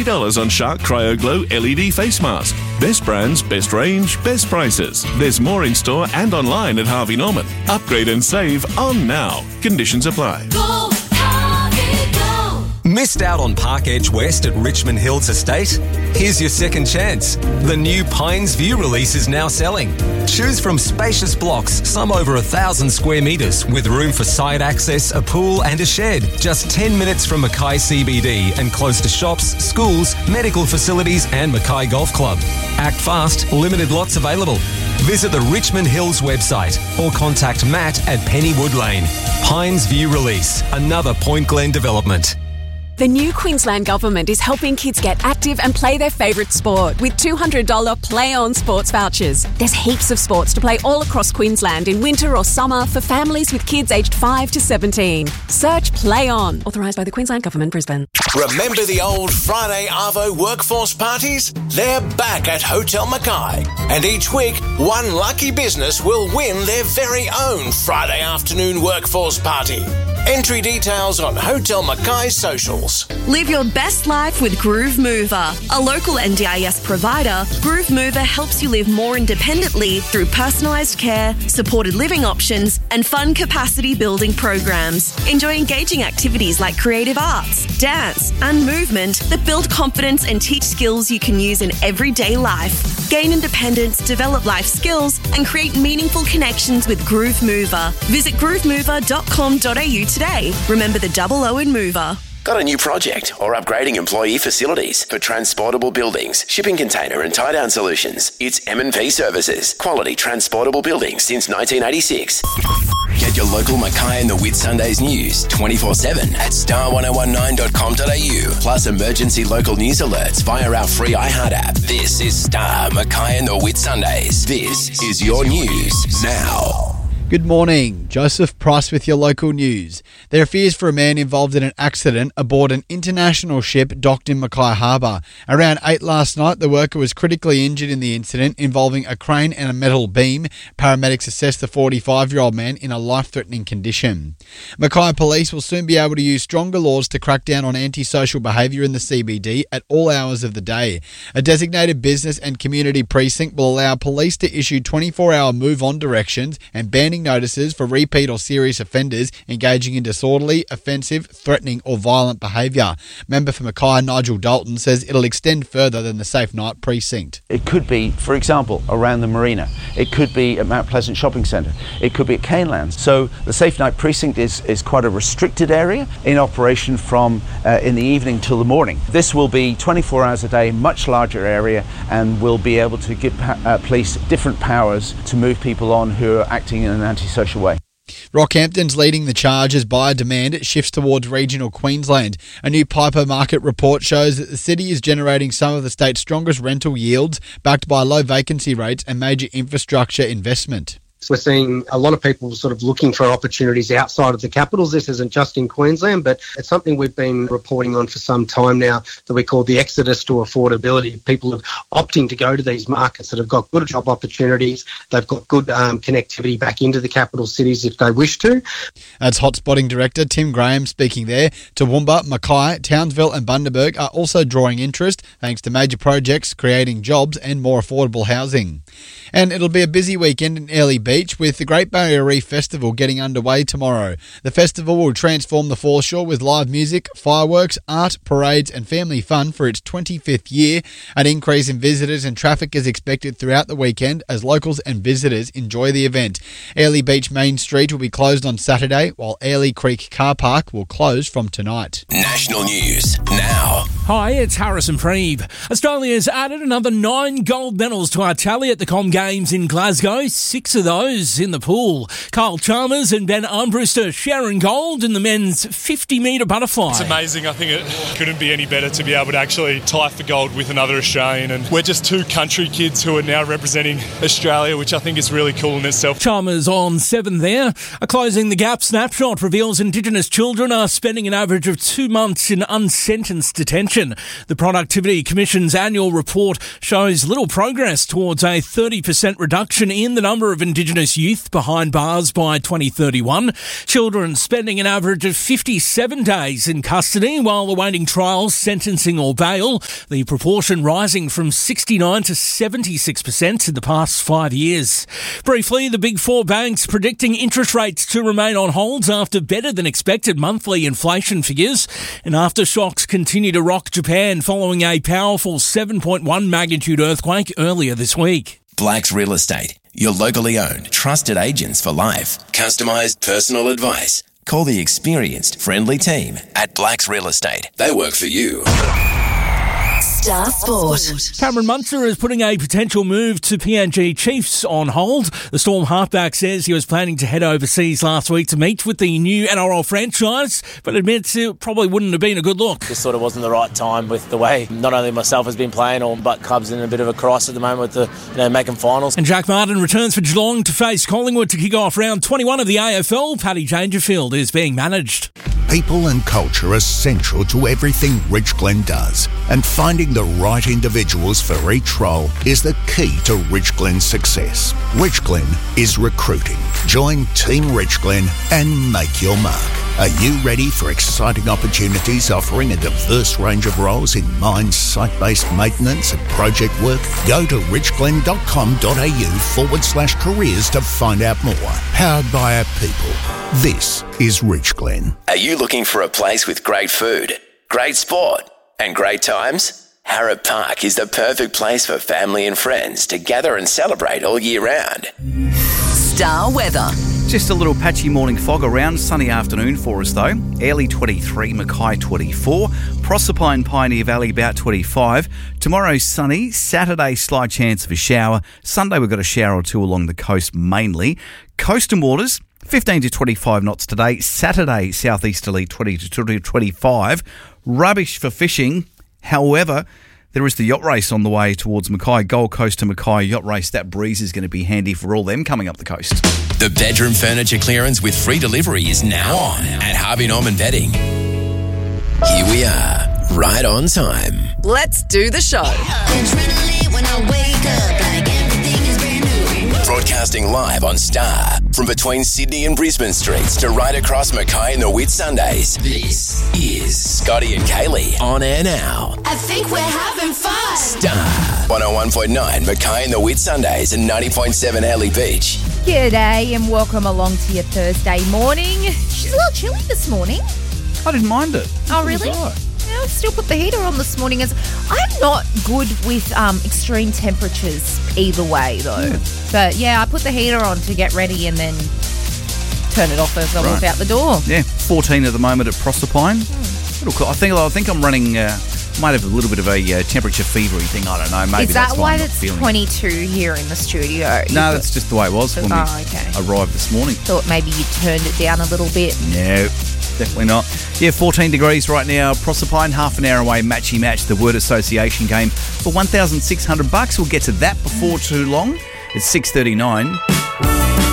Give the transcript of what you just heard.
$50 on Shark CryoGlow LED face mask. Best brands, best range, best prices. There's more in store and online at Harvey Norman. Upgrade and save on now. Conditions apply. Go, Harvey, go. Missed out on Park Edge West at Richmond Hills Estate? Here's your second chance. The new Pines View release is now selling. Choose from spacious blocks, some over 1,000 square metres, with room for side access, a pool and a shed. Just 10 minutes from Mackay CBD and close to shops, schools, medical facilities and Mackay Golf Club. Act fast, limited lots available. Visit the Richmond Hills website or contact Matt at Pennywood Lane. Pines View Release, another Point Glen development. The new Queensland Government is helping kids get active and play their favourite sport with $200 Play On sports vouchers. There's heaps of sports to play all across Queensland in winter or summer for families with kids aged 5 to 17. Search Play On, authorised by the Queensland Government, Brisbane. Remember the old Friday Arvo workforce parties? They're back at Hotel Mackay. And each week, one lucky business will win their very own Friday afternoon workforce party. Entry details on Hotel Mackay's socials. Live your best life with Groove Mover. A local NDIS provider, Groove Mover helps you live more independently through personalised care, supported living options and fun capacity building programs. Enjoy engaging activities like creative arts, dance and movement that build confidence and teach skills you can use in everyday life. Gain independence, develop life skills and create meaningful connections with Groove Mover. Visit groovemover.com.au today. Remember the double O in Mover. Got a new project or upgrading employee facilities for transportable buildings, shipping container and tie-down solutions? It's M&P Services. Quality transportable buildings since 1986. Get your local Mackay and the Whitsundays news 24/7 at star1019.com.au. Plus emergency local news alerts via our free iHeart app. This is Star Mackay and the Whitsundays. This is your news now. Good morning, Joseph Price with your local news. There are fears for a man involved in an accident aboard an international ship docked in Mackay Harbour. Around 8 last night, the worker was critically injured in the incident involving a crane and a metal beam. Paramedics assessed the 45-year-old man in a life-threatening condition. Mackay Police will soon be able to use stronger laws to crack down on antisocial behaviour in the CBD at all hours of the day. A designated business and community precinct will allow police to issue 24-hour move-on directions and banning notices for repeat or serious offenders engaging in disorderly, offensive, threatening or violent behaviour. Member for Mackay, Nigel Dalton, says it'll extend further than the Safe Night precinct. It could be, for example, around the marina. It could be at Mount Pleasant Shopping Centre. It could be at Canelands. So the Safe Night precinct is quite a restricted area in operation from in the evening till the morning. This will be 24 hours a day, much larger area, and will be able to give police different powers to move people on who are acting in an antisocial way. Rockhampton's leading the charge as buyer demand shifts towards regional Queensland. A new Piper market report shows that the city is generating some of the state's strongest rental yields, backed by low vacancy rates and major infrastructure investment. We're seeing a lot of people sort of looking for opportunities outside of the capitals. This isn't just in Queensland, but it's something we've been reporting on for some time now that we call the exodus to affordability. People are opting to go to these markets that have got good job opportunities. They've got good connectivity back into the capital cities if they wish to. That's Hotspotting Director Tim Graham speaking there. Toowoomba, Mackay, Townsville and Bundaberg are also drawing interest thanks to major projects creating jobs and more affordable housing. And it'll be a busy weekend in Airlie Beach with the Great Barrier Reef Festival getting underway tomorrow. The festival will transform the foreshore with live music, fireworks, art, parades and family fun for its 25th year. An increase in visitors and traffic is expected throughout the weekend as locals and visitors enjoy the event. Airlie Beach Main Street will be closed on Saturday, while Airlie Creek Car Park will close from tonight. National news now. Hi, it's Harrison Preeve. Australia's added another 9 gold medals to our tally at the Com Games in Glasgow, 6 of those in the pool. Kyle Chalmers and Ben Armbruster sharing gold in the men's 50-metre butterfly. It's amazing. I think it couldn't be any better to be able to actually tie for gold with another Australian. And we're just 2 country kids who are now representing Australia, which I think is really cool in itself. Chalmers on 7 there. A Closing the Gap snapshot reveals Indigenous children are spending an average of 2 months in unsentenced detention. The Productivity Commission's annual report shows little progress towards a 30% reduction in the number of Indigenous Indigenous youth behind bars by 2031. Children spending an average of 57 days in custody while awaiting trial, sentencing or bail. The proportion rising from 69 to 76% in the past 5 years. Briefly, the big four banks predicting interest rates to remain on hold after better than expected monthly inflation figures. And aftershocks continue to rock Japan following a powerful 7.1 magnitude earthquake earlier this week. Blacks Real Estate, your locally owned, trusted agents for life. Customised personal advice. Call the experienced, friendly team at Blacks Real Estate. They work for you. Star Sport. Cameron Munster is putting a potential move to PNG Chiefs on hold. The Storm halfback says he was planning to head overseas last week to meet with the new NRL franchise, but admits it probably wouldn't have been a good look. Just sort of wasn't the right time with the way not only myself has been playing, but club's in a bit of a crisis at the moment with the making finals. And Jack Martin returns for Geelong to face Collingwood to kick off round 21 of the AFL. Paddy Dangerfield is being managed. People and culture are central to everything Rich Glen does, and finding the right individuals for each role is the key to Rich Glen's success. Rich Glen is recruiting. Join Team Rich Glen and make your mark. Are you ready for exciting opportunities offering a diverse range of roles in mines, site-based maintenance and project work? Go to richglen.com.au/careers to find out more. Powered by our people. This is Rich Glen. Are you looking for a place with great food, great sport, and great times? Harrop Park is the perfect place for family and friends to gather and celebrate all year round. Star weather. Just a little patchy morning fog around, sunny afternoon for us though. Airlie 23, Mackay 24, Proserpine, Pioneer Valley about 25. Tomorrow sunny, Saturday slight chance of a shower. Sunday we've got a shower or two along the coast mainly. Coast and waters, 15 to 25 knots today. Saturday southeasterly 20 to 25. Rubbish for fishing. However, there is the yacht race on the way towards Mackay, Gold Coast to Mackay yacht race. That breeze is going to be handy for all them coming up the coast. The bedroom furniture clearance with free delivery is now on at Harvey Norman Bedding. Here we are, right on time. Let's do the show. Broadcasting live on Star from between Sydney and Brisbane Streets to right across Mackay and the Whitsundays. This is Scotty and Kaylee on air now. I think we're having fun. Star 101.9 Mackay and the Whitsundays and 90.7 Airlie Beach. G'day and welcome along to your Thursday morning. She's a little chilly this morning. I didn't mind it. Oh, really? I still put the heater on this morning. As I'm not good with extreme temperatures either way, though. But yeah, I put the heater on to get ready and then turn it off as I walk out the door. Yeah, 14 at the moment at Proserpine. Little cool. I think I'm running. Might have a little bit of a temperature fevery thing. I don't know. Maybe is that that's why I'm it's feeling 22 here in the studio? No, that's just the way it was when we arrived this morning. Thought maybe you turned it down a little bit. No, definitely not. Yeah, 14 degrees right now. Proserpine, half an hour away. Matchy Match, the word association game for $1,600. We'll get to that before too long. It's 6:39.